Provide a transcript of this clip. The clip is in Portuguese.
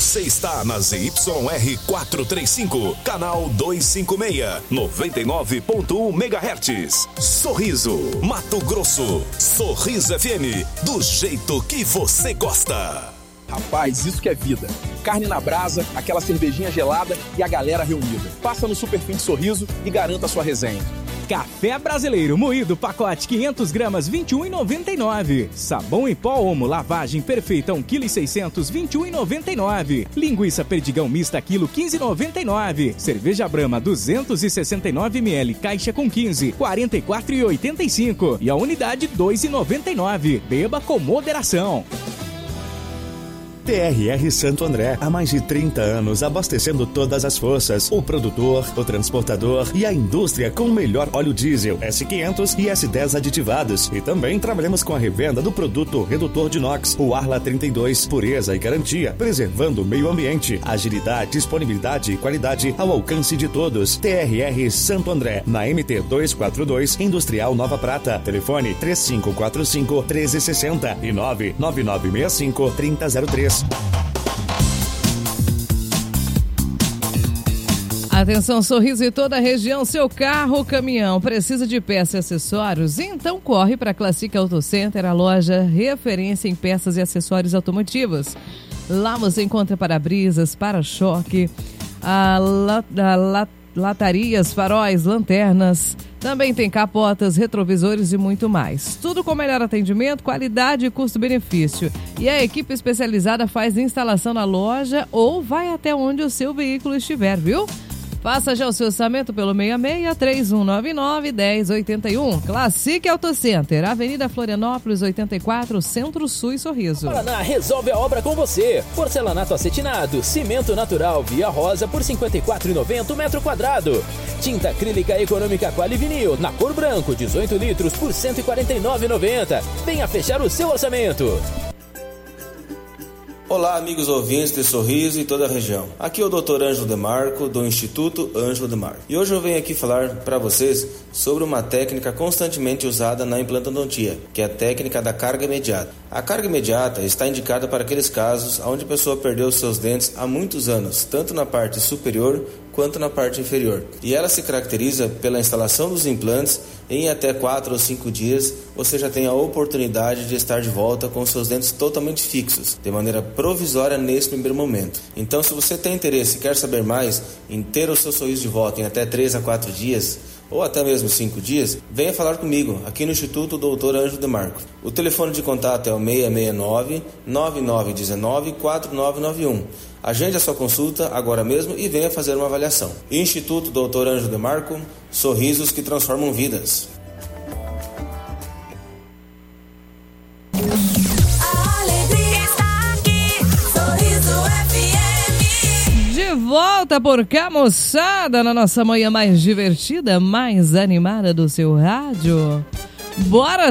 Você está na ZYR 435, canal 256, 99.1 MHz. Sorriso, Mato Grosso. Sorriso FM, do jeito que você gosta. Rapaz, isso que é vida. Carne na brasa, aquela cervejinha gelada e a galera reunida. Passa no Superfim de Sorriso e garanta a sua resenha. Café brasileiro moído, pacote 500 gramas, R$ 21,99. Sabão em pó Omo, lavagem perfeita, 1,6 kg, R$ 21,99. Linguiça perdigão mista, quilo, R$ 15,99. Cerveja Brahma, 269 ml, caixa com 15, R$ 44,85. E a unidade, R$ 2,99. Beba com moderação. TRR Santo André, há mais de 30 anos abastecendo todas as forças, o produtor, o transportador e a indústria com o melhor óleo diesel S500 e S10 aditivados. E também trabalhamos com a revenda do produto redutor de NOx, o Arla 32, pureza e garantia, preservando o meio ambiente, agilidade, disponibilidade e qualidade ao alcance de todos. TRR Santo André, na MT 242, Industrial Nova Prata. Telefone 3545-1360 e 99965-3003. Atenção, Sorriso e toda a região, seu carro ou caminhão precisa de peças e acessórios? Então corre para a Classic Auto Center, a loja referência em peças e acessórios automotivos. Lá você encontra para-brisas, para-choque, latarias, faróis, lanternas. Também tem capotas, retrovisores e muito mais. Tudo com melhor atendimento, qualidade e custo-benefício. E a equipe especializada faz instalação na loja ou vai até onde o seu veículo estiver, viu? Faça já o seu orçamento pelo 66-3199-1081. Classic Auto Center, Avenida Florianópolis, 84, Centro-Sul e Sorriso. Paraná resolve a obra com você. Porcelanato acetinado, cimento natural Via Rosa por R$ 54,90 metro quadrado. Tinta acrílica econômica Quali Vinil, na cor branco, 18 litros por R$ 149,90. Venha fechar o seu orçamento. Olá, amigos ouvintes de Sorriso e toda a região. Aqui é o Dr. Ângelo Demarco, do Instituto Ângelo Demarco. E hoje eu venho aqui falar para vocês sobre uma técnica constantemente usada na implantodontia, que é a técnica da carga imediata. A carga imediata está indicada para aqueles casos onde a pessoa perdeu seus dentes há muitos anos, tanto na parte superior quanto na parte inferior. E ela se caracteriza pela instalação dos implantes. Em até 4 ou 5 dias, você já tem a oportunidade de estar de volta com seus dentes totalmente fixos, de maneira provisória nesse primeiro momento. Então, se você tem interesse e quer saber mais em ter o seu sorriso de volta em até 3 a 4 dias, ou até mesmo 5 dias, venha falar comigo aqui no Instituto Dr. Ângelo Demarco. O telefone de contato é o 669-9919-4991. Agende a sua consulta agora mesmo e venha fazer uma avaliação. Instituto Dr. Ângelo Demarco, sorrisos que transformam vidas. De volta por cá, moçada, na nossa manhã mais divertida, mais animada do seu rádio. Bora